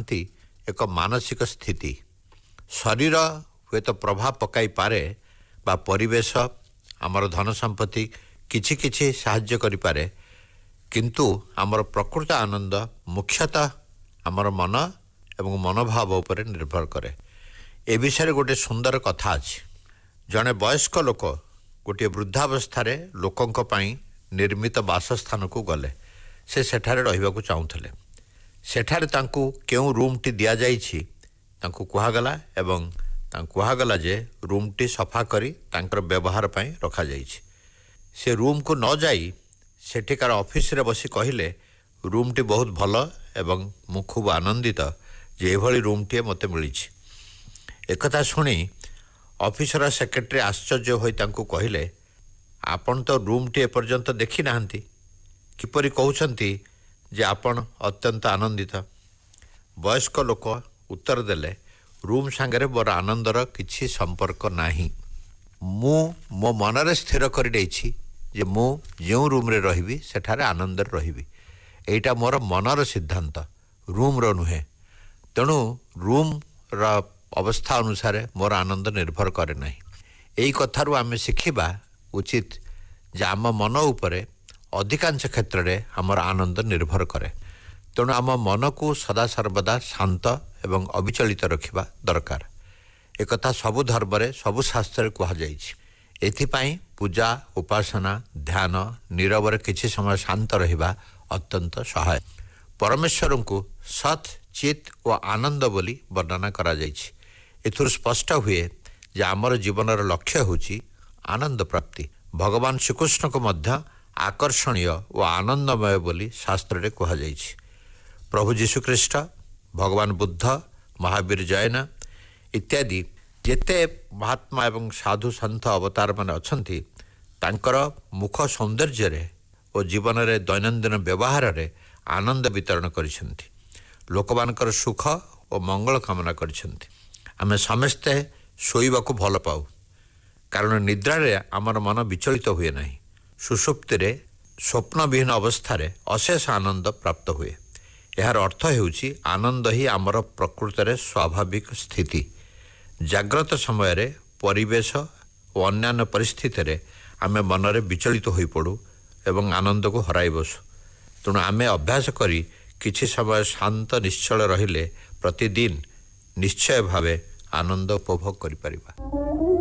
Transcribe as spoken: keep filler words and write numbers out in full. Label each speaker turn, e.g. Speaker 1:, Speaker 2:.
Speaker 1: ଶାନ୍ତି ଏକ ମାନସିକ ସ୍ଥିତି। ଶରୀର ହୁଏତ ପ୍ରଭାବ ପକାଇ ପାରେ ବା ପରିବେଶ ଆମର ଧନ ସମ୍ପତ୍ତି କିଛି କିଛି ସାହାଯ୍ୟ କରିପାରେ, କିନ୍ତୁ ଆମର ପ୍ରକୃତ ଆନନ୍ଦ ମୁଖ୍ୟତଃ ଆମର ମନ ଏବଂ ମନୋଭାବ ଉପରେ ନିର୍ଭର କରେ। ଏ ବିଷୟରେ ଗୋଟିଏ ସୁନ୍ଦର କଥା ଅଛି। ଜଣେ ବୟସ୍କ ଲୋକ ଗୋଟିଏ ବୃଦ୍ଧାବସ୍ଥାରେ ଲୋକଙ୍କ ପାଇଁ ନିର୍ମିତ ବାସସ୍ଥାନକୁ ଗଲେ। ସେ ସେଠାରେ ରହିବାକୁ ଚାହୁଁଥିଲେ। ସେଠାରେ ତାଙ୍କୁ କେଉଁ ରୁମ୍ଟି ଦିଆଯାଇଛି ତାଙ୍କୁ କୁହାଗଲା ଏବଂ ତାଙ୍କୁ କୁହାଗଲା ଯେ ରୁମ୍ଟି ସଫା କରି ତାଙ୍କର ବ୍ୟବହାର ପାଇଁ ରଖାଯାଇଛି। ସେ ରୁମ୍କୁ ନ ଯାଇ ସେଠିକାର ଅଫିସରେ ବସି କହିଲେ, ରୁମ୍ଟି ବହୁତ ଭଲ ଏବଂ ମୁଁ ଖୁବ୍ ଆନନ୍ଦିତ ଯେ ଏଭଳି ରୁମ୍ଟିଏ ମୋତେ ମିଳିଛି। ଏକଥା ଶୁଣି ଅଫିସର ସେକ୍ରେଟାରୀ ଆଶ୍ଚର୍ଯ୍ୟ ହୋଇ ତାଙ୍କୁ କହିଲେ, ଆପଣ ତ ରୁମ୍ଟି ଏପର୍ଯ୍ୟନ୍ତ ଦେଖି ନାହାନ୍ତି, କିପରି କହୁଛନ୍ତି ଯେ ଆପଣ ଅତ୍ୟନ୍ତ ଆନନ୍ଦିତ? ବୟସ୍କ ଲୋକ ଉତ୍ତର ଦେଲେ, ରୁମ୍ ସାଙ୍ଗରେ ମୋର ଆନନ୍ଦର କିଛି ସମ୍ପର୍କ ନାହିଁ। ମୁଁ ମୋ ମନରେ ସ୍ଥିର କରିନେଇଛି ଯେ ମୁଁ ଯେଉଁ ରୁମ୍ରେ ରହିବି ସେଠାରେ ଆନନ୍ଦରେ ରହିବି। ଏଇଟା ମୋର ମନର ସିଦ୍ଧାନ୍ତ, ରୁମ୍ର ନୁହେଁ। ତେଣୁ ରୁମ୍ର ଅବସ୍ଥା ଅନୁସାରେ ମୋର ଆନନ୍ଦ ନିର୍ଭର କରେ ନାହିଁ। ଏଇ କଥାରୁ ଆମେ ଶିଖିବା ଉଚିତ ଯେ ଆମ ମନ ଉପରେ ଅଧିକାଂଶ କ୍ଷେତ୍ରରେ ଆମର ଆନନ୍ଦ ନିର୍ଭର କରେ। ତେଣୁ ଆମ ମନକୁ ସଦାସର୍ବଦା ଶାନ୍ତ ଏବଂ ଅବିଚଳିତ ରଖିବା ଦରକାର। ଏକଥା ସବୁ ଧର୍ମରେ ସବୁ ଶାସ୍ତ୍ରରେ କୁହାଯାଇଛି। ଏଥିପାଇଁ ପୂଜା, ଉପାସନା, ଧ୍ୟାନ, ନୀରବରେ କିଛି ସମୟ ଶାନ୍ତ ରହିବା ଅତ୍ୟନ୍ତ ସହାୟକ। ପରମେଶ୍ୱରଙ୍କୁ ସତ୍, ଚିତ୍ ଓ ଆନନ୍ଦ ବୋଲି ବର୍ଣ୍ଣନା କରାଯାଇଛି। ଏଥିରୁ ସ୍ପଷ୍ଟ ହୁଏ ଯେ ଆମର ଜୀବନର ଲକ୍ଷ୍ୟ ହେଉଛି ଆନନ୍ଦ ପ୍ରାପ୍ତି। ଭଗବାନ ଶ୍ରୀକୃଷ୍ଣଙ୍କୁ ମଧ୍ୟ ଆକର୍ଷଣୀୟ ଓ ଆନନ୍ଦମୟ ବୋଲି ଶାସ୍ତ୍ରରେ କୁହାଯାଇଛି। ପ୍ରଭୁ ଯୀଶୁଖ୍ରୀଷ୍ଟ, ଭଗବାନ ବୁଦ୍ଧ, ମହାବୀର ଜୈନ ଇତ୍ୟାଦି ଯେତେ ମହାତ୍ମା ଏବଂ ସାଧୁ ସନ୍ଥ ଅବତାରମାନେ ଅଛନ୍ତି, ତାଙ୍କର ମୁଖ ସୌନ୍ଦର୍ଯ୍ୟରେ ଓ ଜୀବନରେ ଦୈନନ୍ଦିନ ବ୍ୟବହାରରେ ଆନନ୍ଦ ବିତରଣ କରିଛନ୍ତି। ଲୋକମାନଙ୍କର ସୁଖ ଓ ମଙ୍ଗଳ କାମନା କରିଛନ୍ତି। ଆମେ ସମସ୍ତେ ଶୋଇବାକୁ ଭଲ ପାଉ, କାରଣ ନିଦ୍ରାରେ ଆମର ମନ ବିଚଳିତ ହୁଏ ନାହିଁ। ସୁଷୁପ୍ତିରେ ସ୍ୱପ୍ନବିହୀନ ଅବସ୍ଥାରେ ଅଶେଷ ଆନନ୍ଦ ପ୍ରାପ୍ତ ହୁଏ। ଏହାର ଅର୍ଥ ହେଉଛି ଆନନ୍ଦ ହିଁ ଆମର ପ୍ରକୃତରେ ସ୍ୱାଭାବିକ ସ୍ଥିତି। ଜାଗ୍ରତ ସମୟରେ ପରିବେଶ ଓ ଅନ୍ୟାନ୍ୟ ପରିସ୍ଥିତିରେ ଆମେ ମନରେ ବିଚଳିତ ହୋଇପଡ଼ୁ ଏବଂ ଆନନ୍ଦକୁ ହରାଇ ବସୁ। ତେଣୁ ଆମେ ଅଭ୍ୟାସ କରି କିଛି ସମୟ ଶାନ୍ତ ନିଶ୍ଚଳ ରହିଲେ ପ୍ରତିଦିନ ନିଶ୍ଚୟ ଭାବେ ଆନନ୍ଦ ଉପଭୋଗ କରିପାରିବା।